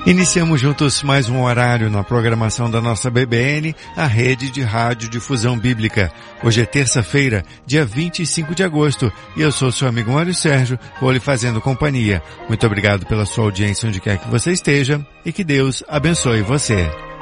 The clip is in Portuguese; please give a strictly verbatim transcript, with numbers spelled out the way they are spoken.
Iniciamos juntos mais um horário na programação da nossa B B N, a rede de rádio difusão bíblica. Hoje é terça-feira, dia vinte e cinco de agosto, e eu sou seu amigo Mário Sérgio, vou lhe fazendo companhia. Muito obrigado pela sua audiência onde quer que você esteja, e que Deus abençoe você.